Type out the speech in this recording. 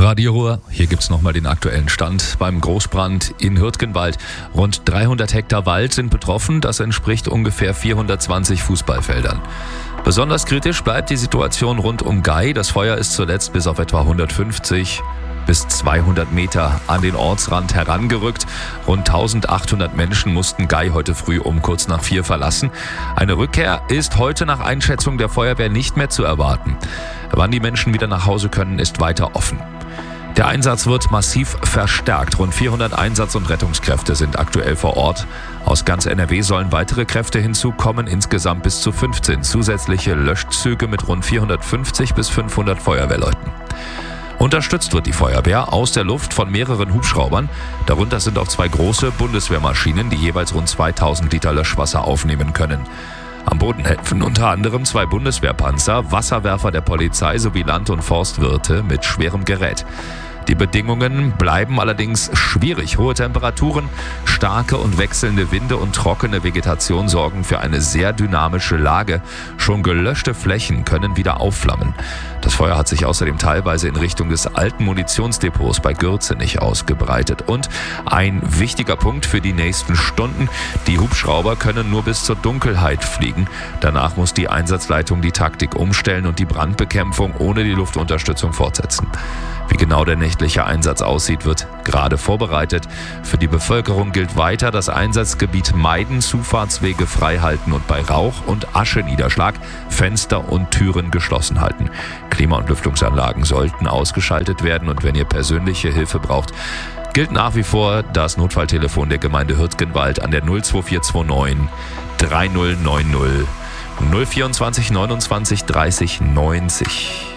Radio Ruhr, hier gibt's nochmal den aktuellen Stand beim Großbrand in Hürtgenwald. Rund 300 Hektar Wald sind betroffen, das entspricht ungefähr 420 Fußballfeldern. Besonders kritisch bleibt die Situation rund um Gay. Das Feuer ist zuletzt bis auf etwa 150 bis 200 Meter an den Ortsrand herangerückt. Rund 1800 Menschen mussten Gay heute früh um kurz nach 4 verlassen. Eine Rückkehr ist heute nach Einschätzung der Feuerwehr nicht mehr zu erwarten. Wann die Menschen wieder nach Hause können, ist weiter offen. Der Einsatz wird massiv verstärkt. Rund 400 Einsatz- und Rettungskräfte sind aktuell vor Ort. Aus ganz NRW sollen weitere Kräfte hinzukommen, insgesamt bis zu 15 zusätzliche Löschzüge mit rund 450 bis 500 Feuerwehrleuten. Unterstützt wird die Feuerwehr aus der Luft von mehreren Hubschraubern. Darunter sind auch 2 große Bundeswehrmaschinen, die jeweils rund 2000 Liter Löschwasser aufnehmen können. Am Boden helfen unter anderem 2 Bundeswehrpanzer, Wasserwerfer der Polizei sowie Land- und Forstwirte mit schwerem Gerät. Die Bedingungen bleiben allerdings schwierig. Hohe Temperaturen, starke und wechselnde Winde und trockene Vegetation sorgen für eine sehr dynamische Lage. Schon gelöschte Flächen können wieder aufflammen. Das Feuer hat sich außerdem teilweise in Richtung des alten Munitionsdepots bei Gürzenich ausgebreitet. Und ein wichtiger Punkt für die nächsten Stunden: Die Hubschrauber können nur bis zur Dunkelheit fliegen. Danach muss die Einsatzleitung die Taktik umstellen und die Brandbekämpfung ohne die Luftunterstützung fortsetzen. Wie genau der nächtliche Einsatz aussieht, wird gerade vorbereitet. Für die Bevölkerung gilt weiter: das Einsatzgebiet meiden, Zufahrtswege frei halten und bei Rauch- und Ascheniederschlag Fenster und Türen geschlossen halten. Klima- und Lüftungsanlagen sollten ausgeschaltet werden, und wenn ihr persönliche Hilfe braucht, gilt nach wie vor das Notfalltelefon der Gemeinde Hürtgenwald an der 02429 3090 024 29 30 90.